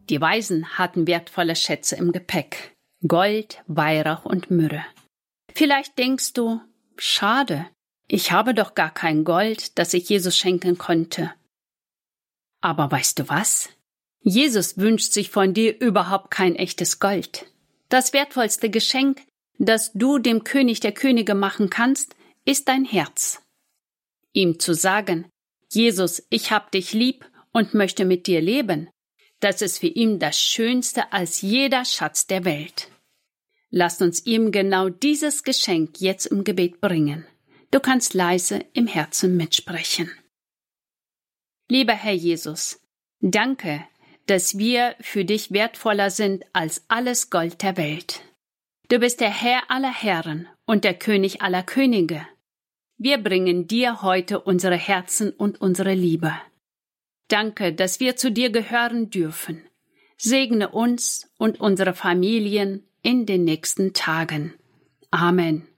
Die Weisen hatten wertvolle Schätze im Gepäck: Gold, Weihrauch und Myrrhe. Vielleicht denkst du, schade, ich habe doch gar kein Gold, das ich Jesus schenken konnte. Aber weißt du was? Jesus wünscht sich von dir überhaupt kein echtes Gold. Das wertvollste Geschenk, das du dem König der Könige machen kannst, ist dein Herz. Ihm zu sagen: Jesus, ich hab dich lieb und möchte mit dir leben, das ist für ihn das Schönste als jeder Schatz der Welt. Lasst uns ihm genau dieses Geschenk jetzt im Gebet bringen. Du kannst leise im Herzen mitsprechen. Lieber Herr Jesus, danke, dass wir für dich wertvoller sind als alles Gold der Welt. Du bist der Herr aller Herren und der König aller Könige. Wir bringen dir heute unsere Herzen und unsere Liebe. Danke, dass wir zu dir gehören dürfen. Segne uns und unsere Familien in den nächsten Tagen. Amen.